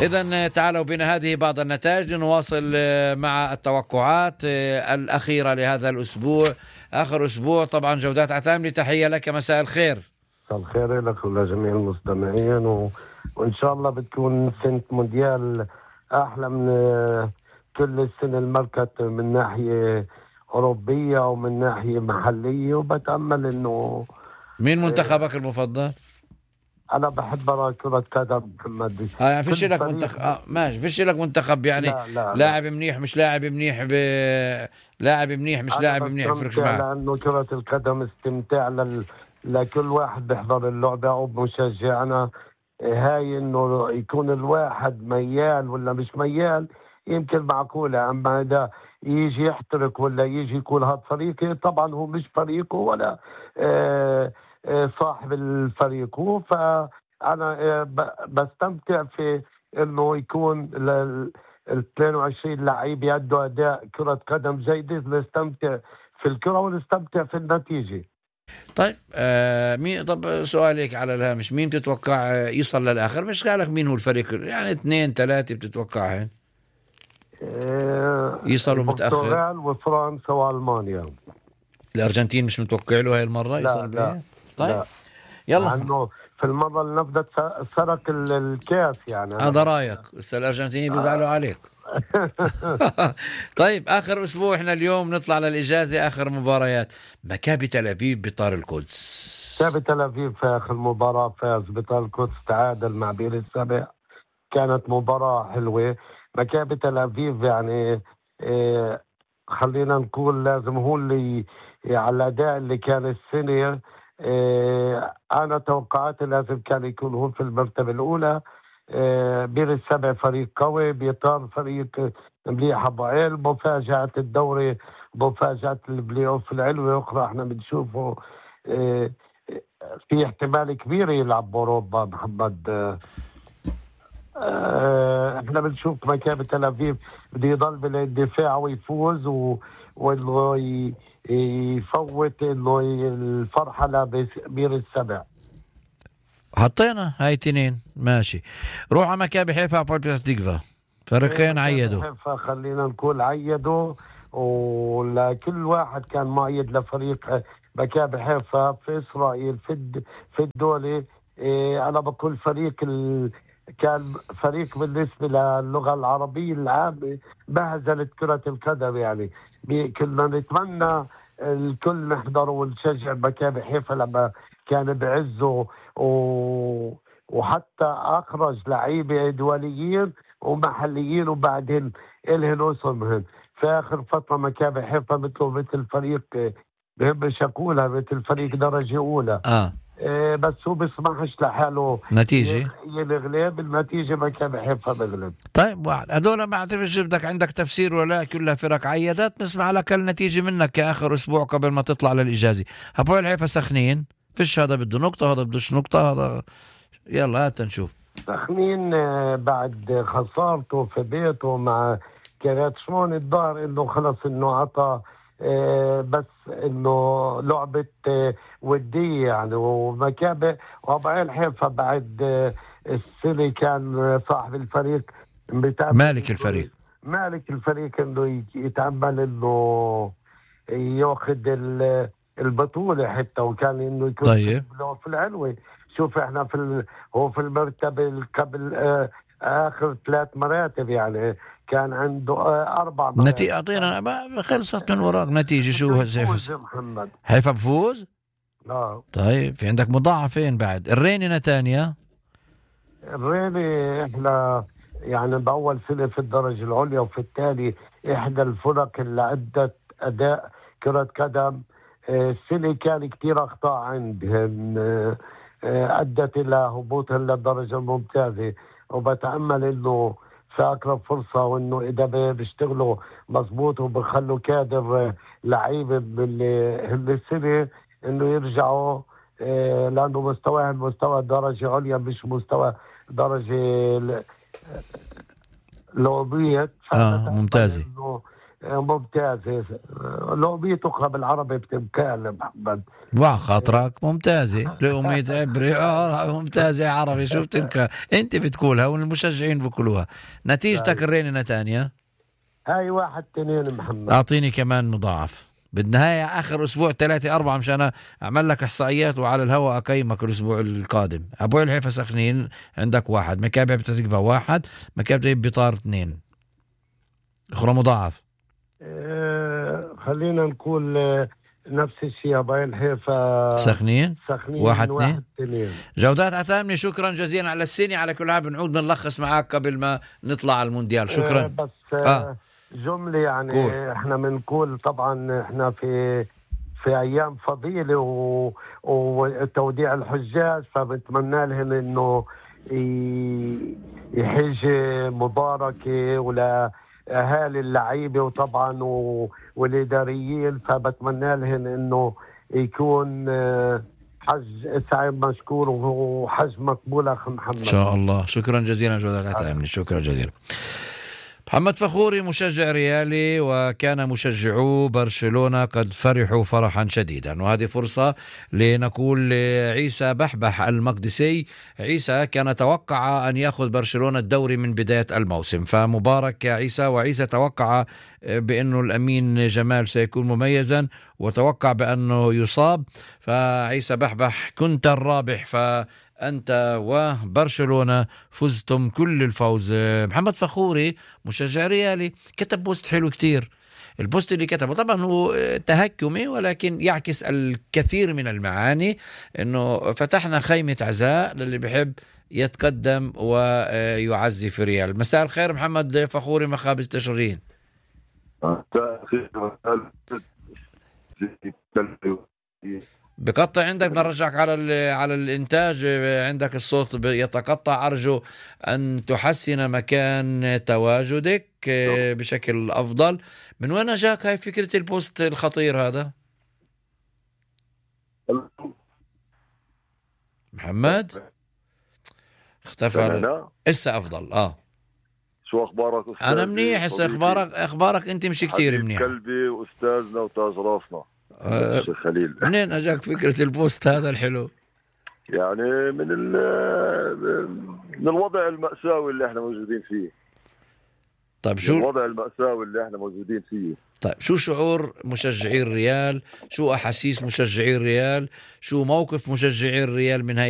إذن تعالوا بنا هذه بعض النتائج لنواصل مع التوقعات الأخيرة لهذا الأسبوع، آخر أسبوع طبعا. جودات عتام، تحية لك، مساء الخير. مساء الخير لك ولجميع المستمعين، وإن شاء الله بتكون سنة مونديال أحلى من كل السنة المركت من ناحية أوروبية ومن ناحية محلية. وبتأمل إنه مين منتخبك المفضل؟ أنا بحب أرى كرة قدم محمد. يعني فيش لك منتخب ماشي، فيش لك منتخب يعني لا لاعب منيح مش لاعب منيح لاعب منيح مش لاعب منيح فرقش معك؟ لأنه كرة القدم استمتاع لكل واحد بيحضر اللعبة أو مشجع. أنا هاي إنه يكون الواحد ميال ولا مش ميال يمكن معقولة، أما إذا يجي يحترق ولا يجي يقول هذا فريقي، طبعا هو مش فريقه ولا صاحب الفريق هو. فأنا بستمتع في إنه يكون ال 22 لعيب يأدوا أداء كرة قدم جيدة، نستمتع في الكرة ونستمتع في النتيجة. طيب مين، طب سؤالك على الهامش، مين تتوقع يصل للآخر؟ مش قالك مين هو الفريق، يعني 2 3 بتتوقعهن يصلوا متأخر؟ البرتغال وفرنسا وألمانيا. الأرجنتين مش متوقع له هاي المرة يصل بها؟ طيب لا. يلا لأنه في المرة اللي نفذت سرق الكاس يعني. هذا رأيك، بس الأرجنتين بيزعلوا عليك. طيب آخر أسبوع إحنا اليوم نطلع للإجازة، آخر مباريات. مكابي تل أبيب بطار القدس. مكابي تل أبيب في آخر مباراة فاز بطار القدس، تعادل مع بير السبع، كانت مباراة حلوة. مكابي تل أبيب يعني خلينا نقول لازم هو اللي على الأداء اللي كان السنة. أنا توقعاتي لازم كان يكون هو في المرتبة الأولى. بير السبع فريق قوي، بيطار فريق مليح أبو عيل. مفاجأة الدوري، مفاجأة البلاي أوف العلوي أخرى احنا بنشوفه. في احتمال كبير يلعب بأوروبا محمد. احنا بنشوف مكابي تل أبيب بده يضل بالدفاع ويفوز وانه يفوت انه الفرحة لبير السبع. حطينا هاي 2 ماشي. روح على مكابي حيفا على بولبيس ديكفا، فريقين عيدوا. حيفا خلينا نقول عيدوا، ولكل واحد كان معيد لفريق مكابي حيفا في إسرائيل في الدولة. أنا بقول كان فريق بالنسبة للغة العربية العامة بهزلت كرة القدم يعني. كنا نتمنى الكل نحضره ونشجع مكابي حيفا لما كان بعزه، وحتى أخرج لعيبة دوليين ومحليين وبعدين إلهن اسمهن في آخر فترة. مكابي حيفا مثل فريق بحبش أقولها مثل فريق درجة أولى. بس هو بيسمحش لحاله نتيجة يغلب النتيجة، مكابي حيفا بيغلب. طيب واحد هدول ما اعترفش بدك عندك تفسير ولا كلها فرق عيدات. نسمع لك النتيجة منك كآخر أسبوع قبل ما تطلع للإجازة. هبول حيفا سخنين، فيش هذا بده نقطة هذا بدوش نقطة هذا. يلا هات نشوف. سخنين بعد خسارته في بيته مع كرات شمون الظاهر انه خلص انه عطى بس انه لعبة ودية يعني. ومكابي وابعين حيفا بعد السنة كان صاحب الفريق مالك الفريق انه يتعمل انه ياخذ البطولة حتى، وكان انه يكون طيب في العلوي. شوف احنا هو في المرتبة قبل اخر 3 مراتب يعني، كان عنده 4 مراتب. اعطينا خلصت من وراك نتيجة. شو محمد حيفا بفوز؟ لا طيب في عندك مضاعفين بعد. الريني نتانيا. الريني احنا يعني بأول سنة في الدرجة العليا، وفي التالي إحدى الفرق اللي أدت أداء كرة قدم. السنة كان كتير أخطاء عندهم أدت إلى هبوطها للدرجة الممتازة. وبتأمل إنه في أقرب فرصة، وإنه إذا بيشتغلوا مضبوط وبخلوا كادر لعيبة السنة إنه يرجعوا، لأنه مستواهم مستوى درجة عليا مش مستوى درجة لوبية. ممتازة. ممتازة. لقميتك بالعربي بتمكال محمد. خاطرك ممتازة لقمة عبري ممتازة عربي، شو بتنكر انت بتقولها والمشجعين بيقولوها. نتيجتك الرينة تانية. هاي 1-2 محمد. اعطيني كمان مضاعف بالنهاية آخر أسبوع 3-4 مشان أعمل لك إحصائيات وعلى الهواء أقيمك الأسبوع القادم. أبوي الحيفا سخنين عندك 1، مكابع بتتقفى 1، مكابع بطار 2. أخرى مضاعف. خلينا نقول نفس الشيء. أبوي الحيفا سخنين 1-2. 1-2. جودات عتامني، شكرا جزيلا على السنة. على كل حال بنعود بنلخص معك قبل ما نطلع على المونديال. شكرا. بس جملة يعني قول. احنا بنقول طبعا احنا في ايام فضيلة وتوديع الحجاج، فبتمنى لهم انه يحج مباركة ولا اهالي اللعيبة وطبعا والاداريين، فبتمنى لهم انه يكون حج سعيد مشكور وحج مقبول اخ محمد ان شاء الله. شكرا جزيلا جودات عتامني، شكرا جزيلا. محمد فخوري مشجع ريالي، وكان مشجعو برشلونة قد فرحوا فرحا شديدا. وهذه فرصة لنقول لعيسى بحبح المقدسي. عيسى كان توقع أن يأخذ برشلونة الدوري من بداية الموسم، فمبارك يا عيسى. وعيسى توقع بأنه الأمين جمال سيكون مميزا، وتوقع بأنه يصاب. فعيسى بحبح كنت الرابح، أنت وبرشلونة فزتم كل الفوز. محمد فخوري مشجع ريالي كتب بوست حلو كتير. البوست اللي كتبه طبعا هو تهكمي، ولكن يعكس الكثير من المعاني. انه فتحنا خيمة عزاء للي بحب يتقدم ويعزي في ريال. مساء الخير محمد فخوري، مخابز تشرين. بقطع عندك، بنرجعك على الإنتاج. عندك الصوت يتقطع. أرجو أن تحسن مكان تواجدك بشكل أفضل. من وين جاك هاي فكرة البوست الخطير هذا محمد؟ اختفى. إسا أفضل. شو أخبارك أستاذ؟ أنا منيح. إسا أخبارك أنت مش كتير منيح. قلبي وأستاذنا وتاج راسنا الشيخ خليل. منين أجاك فكرة البوست هذا الحلو؟ يعني من الوضع المأساوي اللي احنا موجودين فيه. طيب شو الوضع المأساوي اللي احنا موجودين فيه؟ طيب شو شعور مشجعي الريال؟ شو أحاسيس مشجعي الريال؟ شو موقف مشجعي الريال من هاي